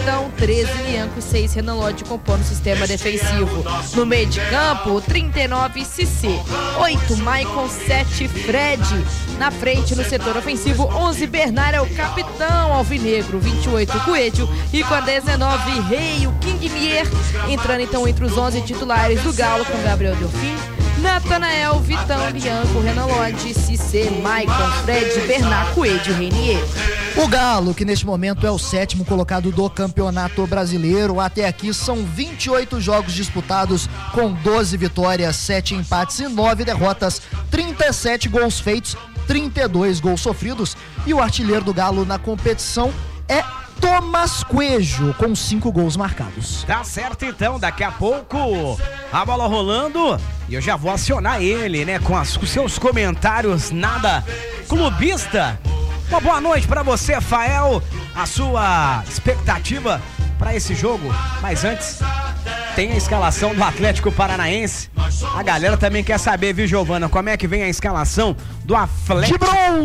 capitão, 13 Lianco e 6 Renan Lodge compondo o sistema defensivo. No meio de campo, 39 Cissé, 8 Maicon, 7 Fred. Na frente, no setor ofensivo, 11 Bernard é o capitão alvinegro, 28 Coelho e com a 19 Rei, o King Mier. Entrando então entre os 11 titulares do Galo com Gabriel Delfim, Natanael, Vitão, Lianco, Renan Lodge, Cissé, Maicon, Fred, Bernard, Coelho e Reinier. O Galo, que neste momento é o 7º colocado do Campeonato Brasileiro, até aqui são 28 jogos disputados com 12 vitórias, 7 empates e 9 derrotas, 37 gols feitos, 32 gols sofridos, e o artilheiro do Galo na competição é Tomás Coelho, com 5 gols marcados. Tá certo, então, daqui a pouco a bola rolando e eu já vou acionar ele, né, com os seus comentários nada clubista. Uma boa noite pra você, Fael, a sua expectativa pra esse jogo, mas antes tem a escalação do Atlético Paranaense. A galera também quer saber, viu, Giovana, como é que vem a escalação do Atlético?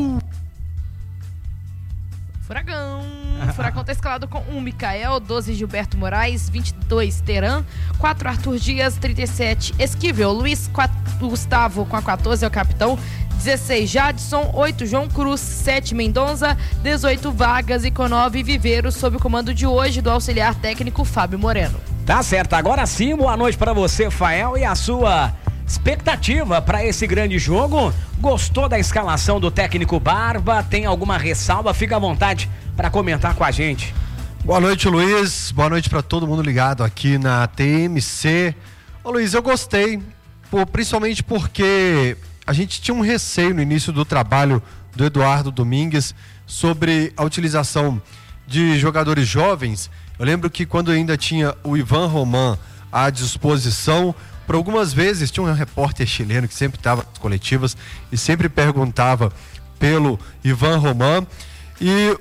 Furacão tá escalado com 1 Micael, 12 Gilberto Moraes, 22 Teran, 4 Arthur Dias, 37 Esquivel, Luiz Gustavo com a 14 é o capitão, 16 Jadson, 8 João Cruz, 7 Mendonça, 18 Vargas e com 9 Viveiro, sob o comando de hoje do auxiliar técnico Fábio Moreno. Tá certo, agora sim, boa noite pra você, Fael, e a sua expectativa para esse grande jogo. Gostou da escalação do técnico Barba? Tem alguma ressalva? Fica à vontade para comentar com a gente. Boa noite, Luiz. Boa noite para todo mundo ligado aqui na TMC. Ô, Luiz, eu gostei, principalmente porque a gente tinha um receio no início do trabalho do Eduardo Domingues sobre a utilização de jogadores jovens. Eu lembro que quando ainda tinha o Ivan Roman à disposição, por algumas vezes tinha um repórter chileno que sempre estava nas coletivas e sempre perguntava pelo Ivan Roman, e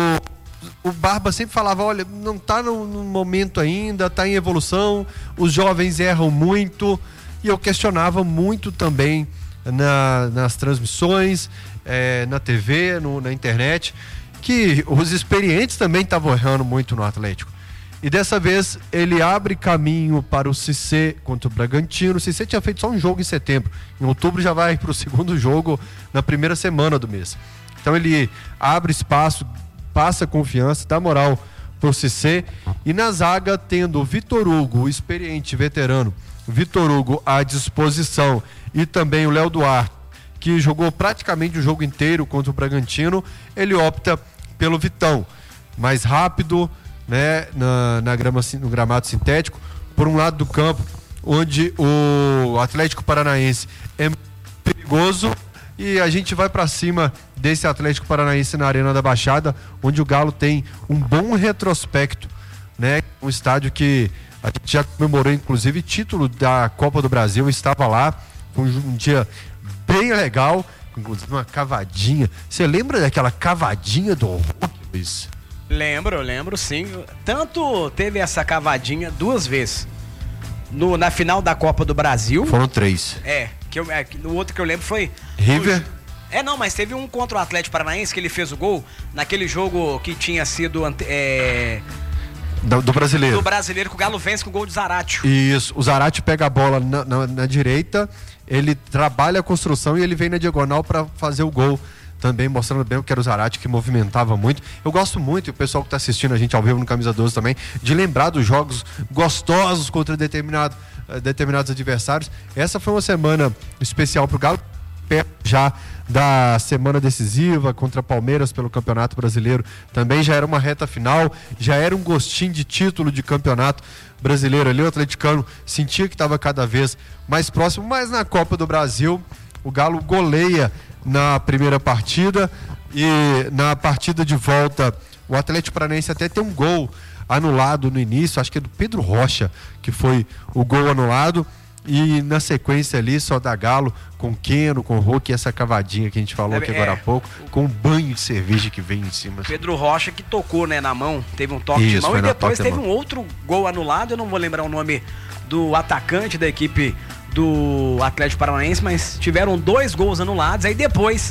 o Barba sempre falava, olha, não está no momento ainda, está em evolução, os jovens erram muito, e eu questionava muito também nas transmissões, na TV, na internet, que os experientes também estavam errando muito no Atlético. E dessa vez ele abre caminho para o Cissé contra o Bragantino. O Cissé tinha feito só um jogo em setembro. Em outubro já vai para o segundo jogo na primeira semana do mês. Então ele abre espaço, passa confiança, dá moral para o Cissé. E na zaga, tendo o Vitor Hugo, o experiente veterano, Vitor Hugo à disposição, e também o Léo Duarte, que jogou praticamente o jogo inteiro contra o Bragantino, ele opta pelo Vitão, mais rápido, né, no gramado sintético, por um lado do campo, onde o Atlético Paranaense é perigoso, e a gente vai para cima desse Atlético Paranaense na Arena da Baixada, onde o Galo tem um bom retrospecto, né, um estádio que a gente já comemorou, inclusive, título da Copa do Brasil. Eu estava lá, foi um dia bem legal, inclusive uma cavadinha. Você lembra daquela cavadinha do Hulk, Luiz? Lembro sim. Tanto teve essa cavadinha 2 vezes. Na final da Copa do Brasil. Foram 3. O outro que eu lembro foi River. Não, mas teve um contra o Atlético Paranaense que ele fez o gol naquele jogo que tinha sido do Brasileiro. Do Brasileiro, que o Galo vence com o gol de Zaratio. Isso, o Zaratio pega a bola na direita, ele trabalha a construção e ele vem na diagonal para fazer o gol. Também mostrando bem o que era o Zaratio, que movimentava muito. Eu gosto muito, e o pessoal que está assistindo a gente ao vivo no Camisa 12 também, de lembrar dos jogos gostosos contra determinados adversários. Essa foi uma semana especial para o Galo, perto já da semana decisiva contra Palmeiras pelo Campeonato Brasileiro. Também já era uma reta final, já era um gostinho de título de Campeonato Brasileiro ali. O atleticano sentia que estava cada vez mais próximo, mas na Copa do Brasil o Galo goleia na primeira partida, e na partida de volta o Atlético Paranaense até tem um gol anulado no início, acho que é do Pedro Rocha que foi o gol anulado, e na sequência ali só dá Galo com Keno, com Hulk, essa cavadinha que a gente falou aqui agora há pouco, com um banho de cerveja que vem em cima. Pedro Rocha que tocou, né, na mão, teve um toque de mão, e depois teve um outro gol anulado. Eu não vou lembrar o nome do atacante da equipe do Atlético Paranaense, mas tiveram 2 gols anulados. Aí depois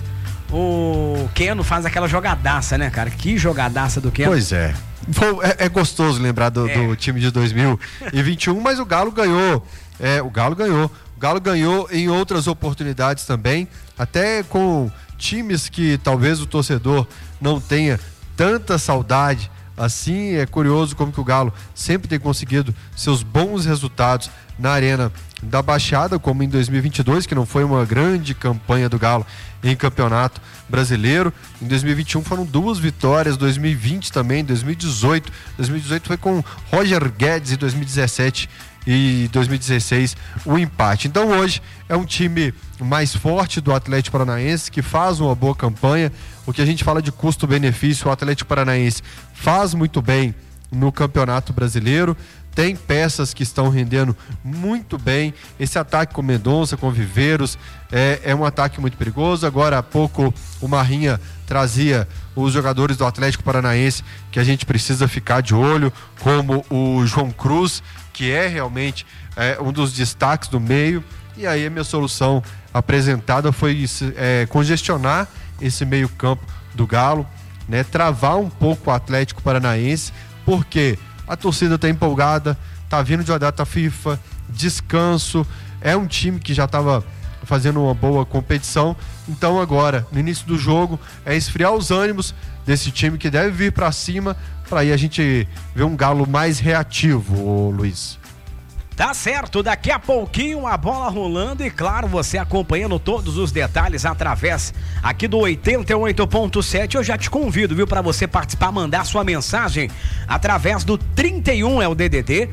o Keno faz aquela jogadaça, né, cara? Que jogadaça do Keno. Pois é. É gostoso lembrar do time de 2021, mas o Galo ganhou. O Galo ganhou em outras oportunidades também, até com times que talvez o torcedor não tenha tanta saudade. Assim, é curioso como que o Galo sempre tem conseguido seus bons resultados na Arena da Baixada, como em 2022, que não foi uma grande campanha do Galo em campeonato brasileiro. Em 2021 foram 2 vitórias, 2020 também, 2018 foi com Roger Guedes, em 2017 e 2016 o empate. Então hoje é um time mais forte do Atlético Paranaense, que faz uma boa campanha. O que a gente fala de custo-benefício, o Atlético Paranaense faz muito bem no Campeonato Brasileiro, tem peças que estão rendendo muito bem. Esse ataque com Mendonça, com Viveiros, é um ataque muito perigoso. Agora há pouco o Marrinha trazia os jogadores do Atlético Paranaense que a gente precisa ficar de olho, como o João Cruz, que é realmente um dos destaques do meio. E aí a minha solução apresentada foi congestionar esse meio campo do Galo, né? Travar um pouco o Atlético Paranaense, porque a torcida está empolgada, está vindo de uma data FIFA, descanso, é um time que já estava fazendo uma boa competição. Então agora, no início do jogo, é esfriar os ânimos desse time que deve vir para cima, para aí a gente ver um Galo mais reativo, Luiz. Tá certo, daqui a pouquinho a bola rolando e claro, você acompanhando todos os detalhes através aqui do 88.7. Eu já te convido, viu, para você participar, mandar sua mensagem através do 31, é o DDD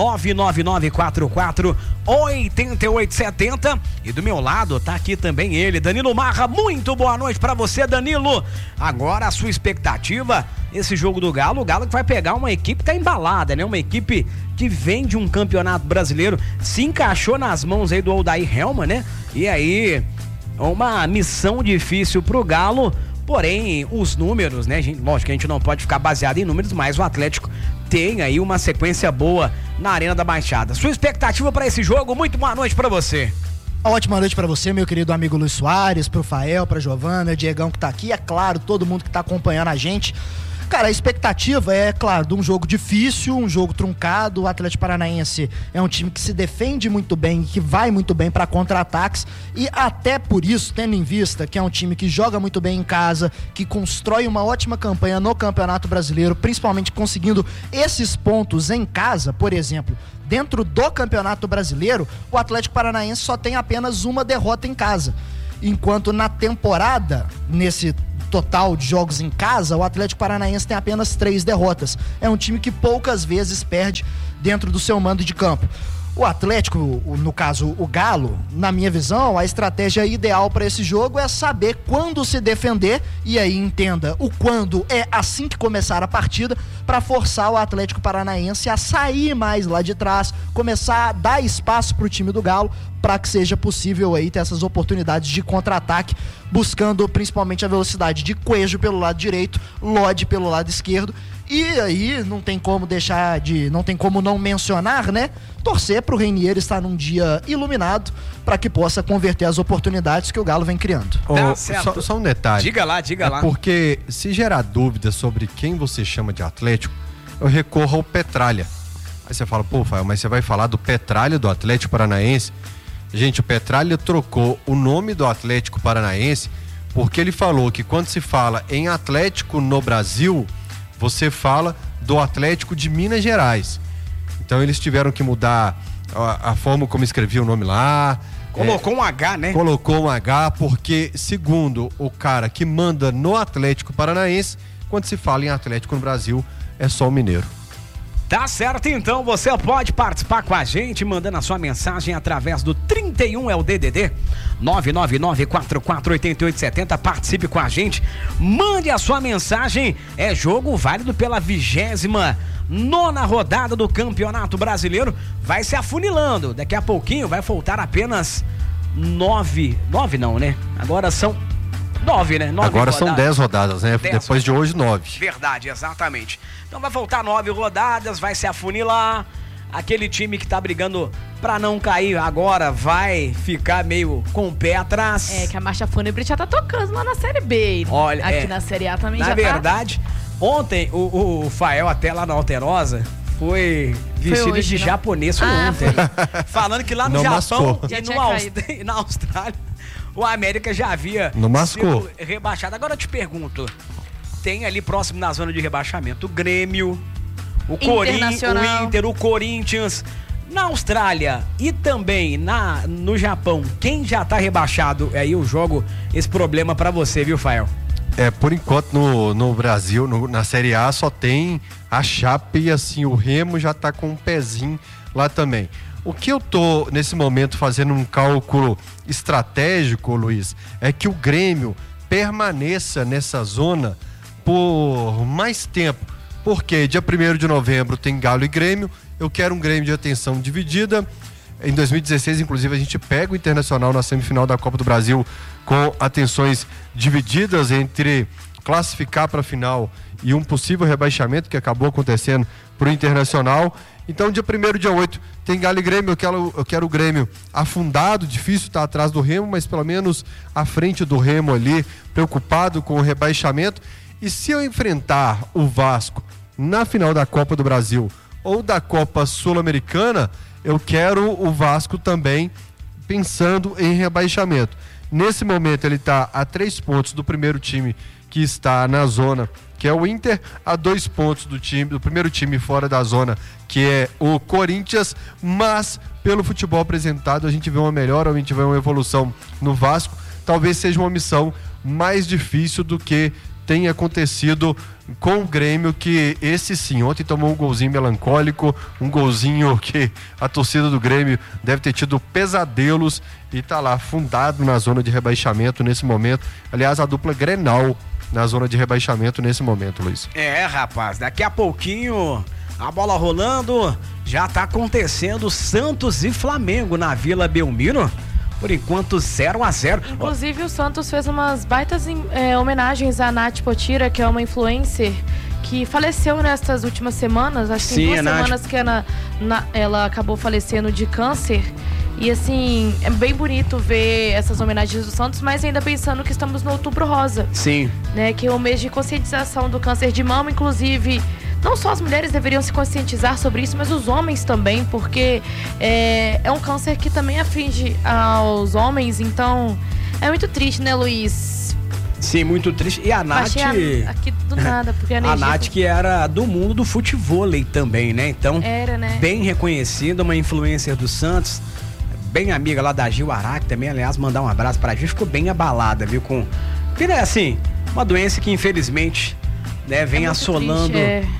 999448870. E do meu lado tá aqui também ele, Danilo Marra. Muito boa noite para você, Danilo. Agora a sua expectativa, esse jogo do Galo, o Galo que vai pegar uma equipe que tá embalada, né? Uma equipe que vem de um campeonato brasileiro, se encaixou nas mãos aí do Odair Helman, né? E aí, uma missão difícil pro Galo, porém, os números, né? Lógico que a gente não pode ficar baseado em números, mas o Atlético tem aí uma sequência boa na Arena da Baixada. Sua expectativa para esse jogo? Muito boa noite para você. Ótima noite para você, meu querido amigo Luiz Soares, pro Fael, pra Giovana, o Diegão que tá aqui, é claro, todo mundo que tá acompanhando a gente. Cara, a expectativa é, claro, de um jogo difícil, um jogo truncado. O Atlético Paranaense é um time que se defende muito bem, que vai muito bem para contra-ataques, e até por isso, tendo em vista que é um time que joga muito bem em casa, que constrói uma ótima campanha no Campeonato Brasileiro, principalmente conseguindo esses pontos em casa, por exemplo. Dentro do Campeonato Brasileiro, o Atlético Paranaense só tem apenas uma derrota em casa. Enquanto na temporada, nesse total de jogos em casa, o Atlético Paranaense tem apenas 3 derrotas. É um time que poucas vezes perde dentro do seu mando de campo. O Atlético, no caso o Galo, na minha visão, a estratégia ideal para esse jogo é saber quando se defender, e aí entenda, o quando é assim que começar a partida, para forçar o Atlético Paranaense a sair mais lá de trás, começar a dar espaço para o time do Galo, para que seja possível aí ter essas oportunidades de contra-ataque, buscando principalmente a velocidade de Coelho pelo lado direito, Lodi pelo lado esquerdo. E aí não tem como não mencionar, né? Torcer pro Reinier estar num dia iluminado para que possa converter as oportunidades que o Galo vem criando. Tá certo. Só um detalhe. Diga lá. Porque se gerar dúvida sobre quem você chama de Atlético, eu recorro ao Petralha. Aí você fala, pô, Fael, mas você vai falar do Petralha do Atlético Paranaense? Gente, o Petralha trocou o nome do Atlético Paranaense porque ele falou que quando se fala em Atlético no Brasil, você fala do Atlético de Minas Gerais. Então eles tiveram que mudar a forma como escrevia o nome lá. Colocou um H, né? Colocou um H porque, segundo o cara que manda no Atlético Paranaense, quando se fala em Atlético no Brasil, é só o mineiro. Tá certo, então você pode participar com a gente, mandando a sua mensagem através do 31, é o DDD 999448870. Participe com a gente, mande a sua mensagem. É jogo válido pela 29ª rodada do Campeonato Brasileiro. Vai se afunilando, daqui a pouquinho vai faltar apenas 9 não, né? Agora são 9, né? 9 agora rodadas. São 10 rodadas, né? Depois de hoje, 9. Verdade, exatamente. Então vai faltar 9 rodadas, vai se afunilar. aquele time que tá brigando pra não cair agora vai ficar meio com o pé atrás. É, que a marcha fúnebre já tá tocando lá na Série B. Olha, aqui na Série A também já tá. Na verdade, ontem o Fael até lá na Alterosa foi vestido hoje, de japonês ontem. Falando que lá no Não Japão mascou. e na Austrália, o América já havia Não mascou. sido rebaixado. Agora eu te pergunto, tem ali próximo na zona de rebaixamento o Grêmio, o Inter, o Corinthians. Na Austrália e também no Japão, quem já tá rebaixado? Aí eu jogo esse problema pra você, viu, Fael? Por enquanto no Brasil, na Série A, só tem a Chape e assim, o Remo já tá com um pezinho lá também. O que eu tô, nesse momento, fazendo um cálculo estratégico, Luiz, é que o Grêmio permaneça nessa zona por mais tempo. Porque dia 1º de novembro tem Galo e Grêmio, eu quero um Grêmio de atenção dividida. Em 2016, inclusive, a gente pega o Internacional na semifinal da Copa do Brasil com atenções divididas entre classificar para a final e um possível rebaixamento que acabou acontecendo para o Internacional. Então, dia 1º, dia 8, tem Galo e Grêmio. Eu quero o Grêmio afundado, difícil estar atrás do Remo, mas pelo menos à frente do Remo ali, preocupado com o rebaixamento. E se eu enfrentar o Vasco na final da Copa do Brasil ou da Copa Sul-Americana, eu quero o Vasco também pensando em rebaixamento. Nesse momento ele está a 3 pontos do primeiro time que está na zona, que é o Inter, a 2 pontos do primeiro time fora da zona, que é o Corinthians, mas pelo futebol apresentado a gente vê uma melhora, a gente vê uma evolução no Vasco. Talvez seja uma missão mais difícil do que tem acontecido com o Grêmio, que esse sim, ontem tomou um golzinho melancólico, um golzinho que a torcida do Grêmio deve ter tido pesadelos e tá lá fundado na zona de rebaixamento nesse momento. Aliás, a dupla Grenal na zona de rebaixamento nesse momento, Luiz. Rapaz, daqui a pouquinho a bola rolando, já tá acontecendo Santos e Flamengo na Vila Belmiro. Por enquanto, 0-0. Inclusive, o Santos fez umas baitas homenagens à Nath Potira, que é uma influencer que faleceu nestas últimas semanas. Acho que tem 2 semanas que ela acabou falecendo de câncer. E assim, é bem bonito ver essas homenagens do Santos, mas ainda pensando que estamos no Outubro Rosa. Sim. Né, que é o mês de conscientização do câncer de mama, inclusive. Não só as mulheres deveriam se conscientizar sobre isso, mas os homens também, porque é um câncer que também aflige aos homens, então é muito triste, né, Luiz? Sim, muito triste. E a Nath... aqui do nada, porque a Nath que era do mundo do futevôlei também, né? Então, era, né? Bem reconhecida, uma influencer do Santos, bem amiga lá da Gil Araque também, aliás, mandar um abraço pra Gil, ficou bem abalada, viu? Porque, assim, uma doença que infelizmente... né, vem assolando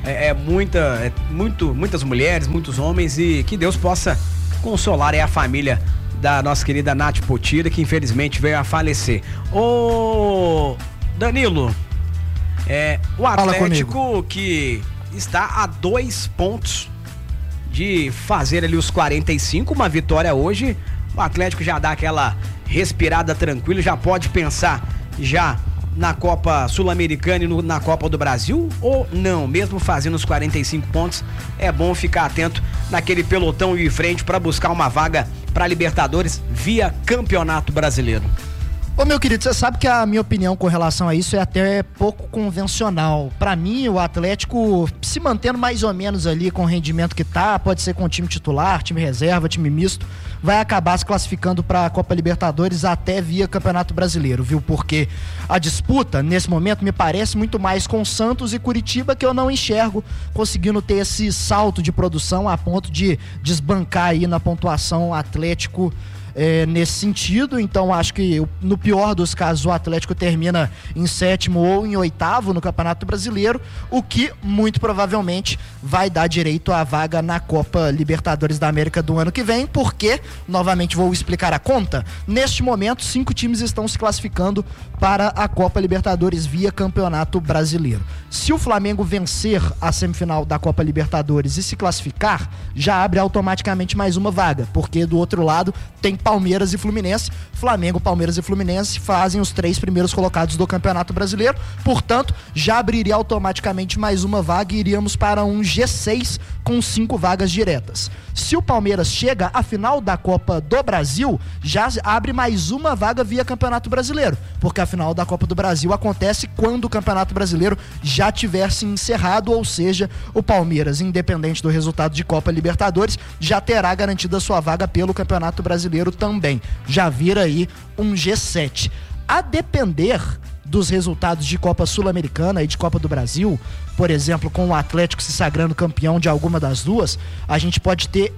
muitas mulheres, muitos homens, e que Deus possa consolar a família da nossa querida Nath Potira, que infelizmente veio a falecer. Ô Danilo, o Atlético que está a 2 pontos de fazer ali os 45, uma vitória hoje, o Atlético já dá aquela respirada tranquila, já pode pensar já na Copa Sul-Americana e na Copa do Brasil, ou não? Mesmo fazendo os 45 pontos, é bom ficar atento naquele pelotão de frente para buscar uma vaga para Libertadores via Campeonato Brasileiro. Ô meu querido, você sabe que a minha opinião com relação a isso é até pouco convencional. Pra mim, o Atlético se mantendo mais ou menos ali com o rendimento que tá, pode ser com time titular, time reserva, time misto, vai acabar se classificando pra Copa Libertadores até via Campeonato Brasileiro, viu? Porque a disputa, nesse momento, me parece muito mais com Santos e Curitiba, que eu não enxergo conseguindo ter esse salto de produção a ponto de desbancar aí na pontuação Atlético nesse sentido. Então acho que no pior dos casos o Atlético termina em 7º ou em 8º no Campeonato Brasileiro, o que muito provavelmente vai dar direito à vaga na Copa Libertadores da América do ano que vem, porque, novamente vou explicar a conta, neste momento 5 times estão se classificando para a Copa Libertadores via Campeonato Brasileiro. Se o Flamengo vencer a semifinal da Copa Libertadores e se classificar, já abre automaticamente mais uma vaga, porque do outro lado tem Palmeiras e Fluminense. Flamengo, Palmeiras e Fluminense fazem os 3 primeiros colocados do Campeonato Brasileiro. Portanto, já abriria automaticamente mais uma vaga e iríamos para um G6 com 5 vagas diretas. Se o Palmeiras chega à final da Copa do Brasil, já abre mais uma vaga via Campeonato Brasileiro, porque a final da Copa do Brasil acontece quando o Campeonato Brasileiro já tiver se encerrado, ou seja, o Palmeiras, independente do resultado de Copa Libertadores, já terá garantida a sua vaga pelo Campeonato Brasileiro também. Já vira aí um G7. A depender dos resultados de Copa Sul-Americana e de Copa do Brasil, por exemplo, com o Atlético se sagrando campeão de alguma das duas, a gente pode ter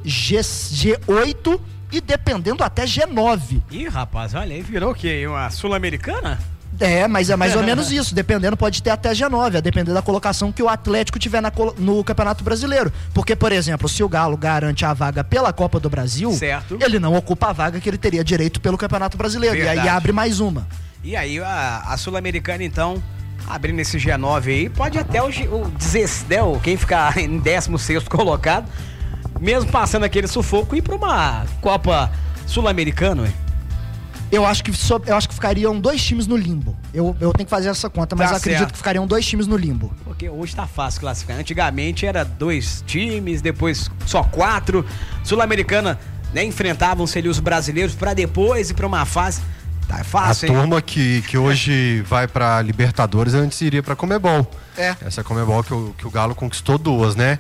G8 e dependendo até G9. Ih, rapaz, olha aí, virou o quê? Uma Sul-Americana? Mas é mais ou menos isso. Dependendo, pode ter até G9, a depender da colocação que o Atlético tiver no Campeonato Brasileiro. Porque, por exemplo, se o Galo garante a vaga pela Copa do Brasil, certo, ele não ocupa a vaga que ele teria direito pelo Campeonato Brasileiro. Verdade. E aí abre mais uma. E aí a Sul-Americana, então, abrindo esse G9 aí, pode até quem ficar em 16º colocado, mesmo passando aquele sufoco, ir para uma Copa Sul-Americana, ué. Eu acho que ficariam 2 times no limbo. Eu tenho que fazer essa conta, mas acredito certo que ficariam 2 times no limbo. Porque hoje tá fácil classificar. Antigamente era 2 times, depois só 4. Sul-Americana, né, enfrentavam-se ali os brasileiros para depois ir para uma fase. Tá fácil, a turma que hoje vai pra Libertadores antes iria pra Conmebol. Essa Conmebol que o Galo conquistou 2, né?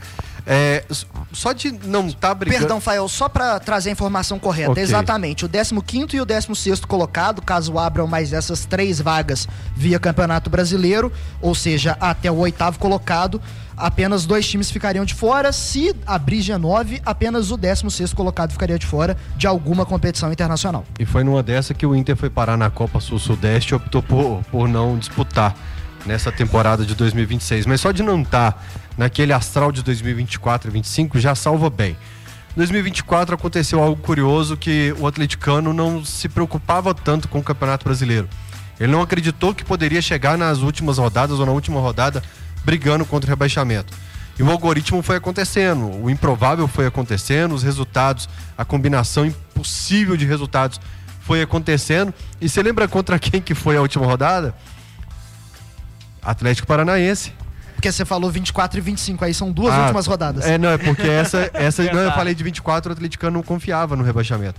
Só de não estar brigando... Perdão, Fael, só pra trazer a informação correta. Okay. Exatamente, o 15º e o 16º colocado, caso abram mais essas 3 vagas via Campeonato Brasileiro, ou seja, até o 8º colocado, apenas 2 times ficariam de fora. Se abrir G9, apenas o 16º colocado ficaria de fora de alguma competição internacional. E foi numa dessa que o Inter foi parar na Copa Sul-Sudeste e optou por não disputar nessa temporada de 2026. Mas só de não estar naquele astral de 2024 e 2025 já salva bem. Em 2024 aconteceu algo curioso, que o atleticano não se preocupava tanto com o Campeonato Brasileiro. Ele não acreditou que poderia chegar nas últimas rodadas ou na última rodada brigando contra o rebaixamento. E o algoritmo foi acontecendo, o improvável foi acontecendo, os resultados, a combinação impossível de resultados foi acontecendo. E você lembra contra quem que foi a última rodada? Atlético Paranaense. Porque você falou 24 e 25, aí são 2 últimas rodadas. É porque essa não, eu falei de 24, o atleticano não confiava no rebaixamento.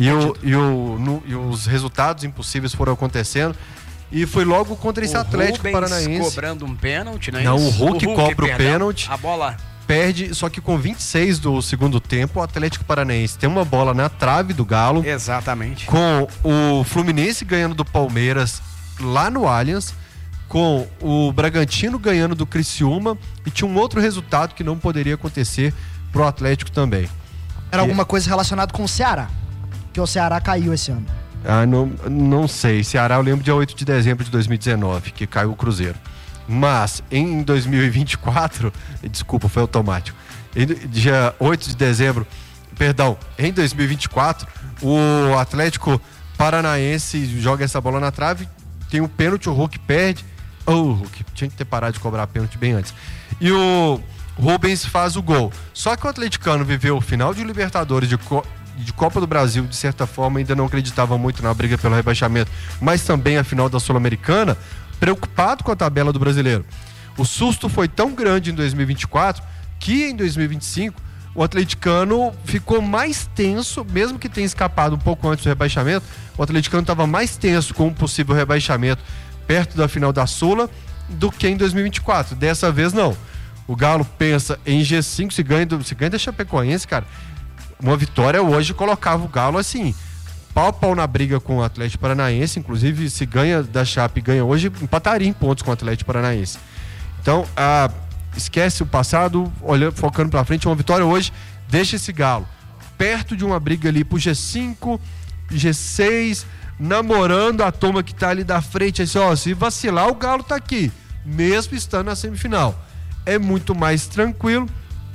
E os resultados impossíveis foram acontecendo. E foi logo contra esse Atlético Rubens Paranaense. Cobrando um pênalti, não é isso? Não, o Hulk cobra perdão, o pênalti. A bola perde, só que com 26 do segundo tempo, o Atlético Paranaense tem uma bola na trave do Galo. Exatamente. Com o Fluminense ganhando do Palmeiras lá no Allianz, com o Bragantino ganhando do Criciúma, e tinha um outro resultado que não poderia acontecer pro Atlético também. Era alguma coisa relacionada com o Ceará, que o Ceará caiu esse ano. Não sei. Ceará eu lembro dia 8 de dezembro de 2019, que caiu o Cruzeiro. Mas em 2024, desculpa, foi automático. Dia 8 de dezembro, perdão, em 2024, o Atlético Paranaense joga essa bola na trave, tem um pênalti, o Hulk perde. O Hulk tinha que ter parado de cobrar pênalti bem antes. E o Rubens faz o gol. Só que o atleticano viveu o final de Libertadores, de Copa do Brasil, de certa forma, ainda não acreditava muito na briga pelo rebaixamento, mas também a final da Sul-Americana, preocupado com a tabela do brasileiro. O susto foi tão grande em 2024 que em 2025 o atleticano ficou mais tenso, mesmo que tenha escapado um pouco antes do rebaixamento. O atleticano estava mais tenso com um possível rebaixamento perto da final da Sula do que em 2024. Dessa vez não. O Galo pensa em G5, se ganha da Chapecoense, cara. Uma vitória hoje colocava o Galo assim, pau a pau na briga com o Atlético Paranaense. Inclusive, se ganha da Chape e ganha hoje, empataria em pontos com o Atlético Paranaense. Então, esquece o passado, focando pra frente. Uma vitória hoje deixa esse Galo perto de uma briga ali pro G5, G6, namorando a turma que tá ali da frente. Assim, se vacilar, o Galo tá aqui, mesmo estando na semifinal. É muito mais tranquilo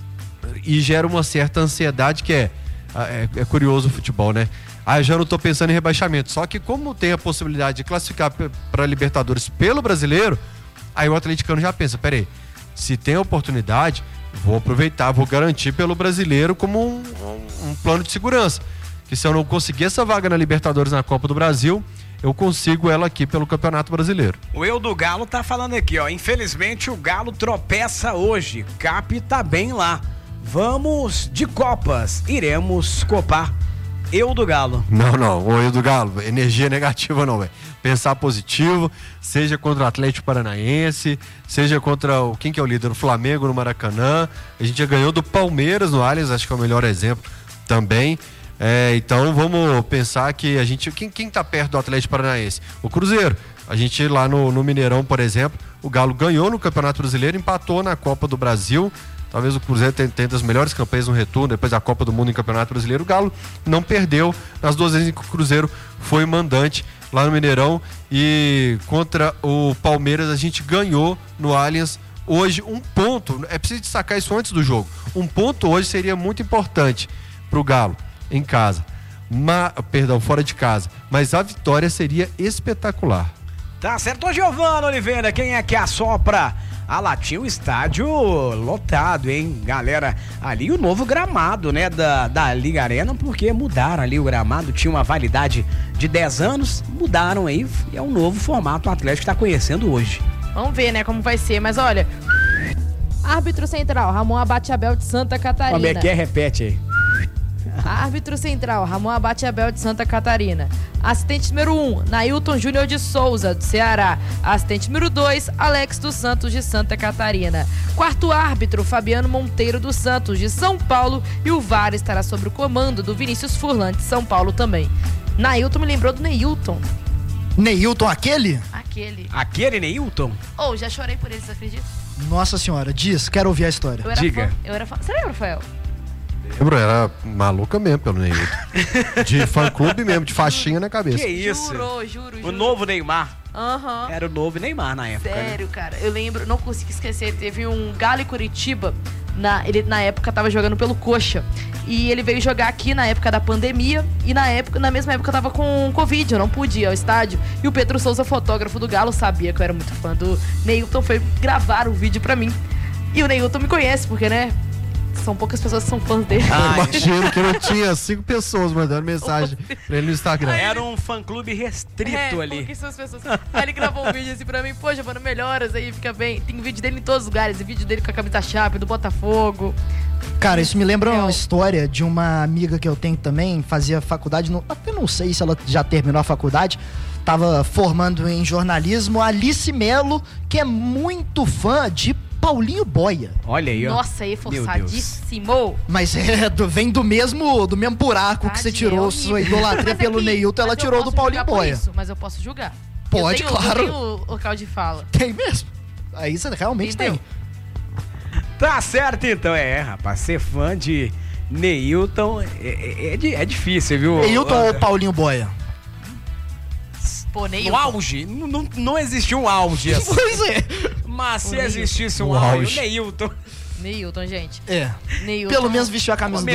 e gera uma certa ansiedade, que é curioso o futebol, né? Eu já não tô pensando em rebaixamento. Só que como tem a possibilidade de classificar para Libertadores pelo brasileiro, aí o atleticano já pensa, peraí, se tem a oportunidade, vou aproveitar, vou garantir pelo brasileiro como um plano de segurança. que se eu não conseguir essa vaga na Libertadores na Copa do Brasil, eu consigo ela aqui pelo Campeonato Brasileiro. O Eu do Galo tá falando aqui, ó. Infelizmente o Galo tropeça hoje. Cap tá bem lá. Vamos de Copas. Iremos copar. Eu do Galo. Não, o Eu do Galo, energia negativa não, velho. Pensar positivo, seja contra o Atlético Paranaense, seja contra quem que é o líder? O Flamengo no Maracanã. A gente já ganhou do Palmeiras no Allianz, acho que é o melhor exemplo também. Então vamos pensar que a gente... Quem tá perto do Atlético Paranaense? O Cruzeiro. A gente lá no Mineirão, por exemplo, o Galo ganhou no Campeonato Brasileiro, empatou na Copa do Brasil. Talvez o Cruzeiro tenha das melhores campanhas no retorno, depois da Copa do Mundo em Campeonato Brasileiro. O Galo não perdeu nas 2 vezes em que o Cruzeiro foi mandante lá no Mineirão. E contra o Palmeiras a gente ganhou no Allianz. Hoje, 1 ponto, é preciso destacar isso antes do jogo. 1 ponto hoje seria muito importante pro Galo em casa. Fora de casa. Mas a vitória seria espetacular. Tá certo, ô Giovana Oliveira, quem é que assopra? Lá tinha o estádio lotado, hein, galera? Ali o novo gramado, né, da Liga Arena, porque mudaram ali o gramado, tinha uma validade de 10 anos, mudaram aí, e é um novo formato o Atlético tá conhecendo hoje. Vamos ver, né, como vai ser, mas olha... Árbitro central, Ramon Abate Abel de Santa Catarina. Como é que é? Repete aí. Árbitro central, Ramon Abate Abel de Santa Catarina. Assistente número 1, Nailton Júnior de Souza, do Ceará. Assistente número 2, Alex dos Santos, de Santa Catarina. Quarto árbitro, Fabiano Monteiro dos Santos, de São Paulo. E o VAR estará sob o comando do Vinícius Furlan, de São Paulo também. Nailton me lembrou do Neilton. Neilton, aquele? Aquele Neilton? Já chorei por ele, você acredita? Nossa senhora, quero ouvir a história. Diga. Eu era fã. Você lembra, Rafael? Lembro, era maluca mesmo pelo Neilton. De fã-clube mesmo, de faixinha na cabeça. Que isso? Juro. O novo Neymar. Aham. Era o novo Neymar na época. Sério, cara. Eu lembro, não consigo esquecer, teve um Galo e Curitiba, ele na época tava jogando pelo Coxa. E ele veio jogar aqui na época da pandemia. E na mesma época eu tava com Covid, eu não pude ir ao estádio. E o Pedro Souza, fotógrafo do Galo, sabia que eu era muito fã do Neilton, foi gravar o vídeo pra mim. E o Neilton me conhece, porque, né? São poucas pessoas que são fãs dele. Eu imagino que não tinha 5 pessoas mandando mensagem pra ele no Instagram. Era um fã-clube restrito ali. Pouquíssimas pessoas. Aí ele gravou um vídeo assim pra mim, poxa, mano, melhoras aí, fica bem. Tem vídeo dele em todos os lugares, vídeo dele com a camisa Chape, do Botafogo. Cara, isso me lembra uma história de uma amiga que eu tenho também, fazia faculdade, até não sei se ela já terminou a faculdade, tava formando em jornalismo, Alice Melo, que é muito fã de Paulinho Boia. Olha aí, ó. Nossa, aí forçadíssimo. Mas vem do mesmo buraco que você tirou sua idolatria pelo Neilton, ela tirou do Paulinho Boia. Mas eu posso julgar. Pode, claro. Eu tenho local de fala. Tem mesmo. Aí você realmente tem. Tá certo, então. Rapaz, ser fã de Neilton é difícil, viu? Neilton ou Paulinho Boia? Pô, Neilton. No auge? Não existiu um auge assim. Pois é. Mas se existisse um auge, o Neilton. Neilton, gente. Pelo menos vestiu a camisa do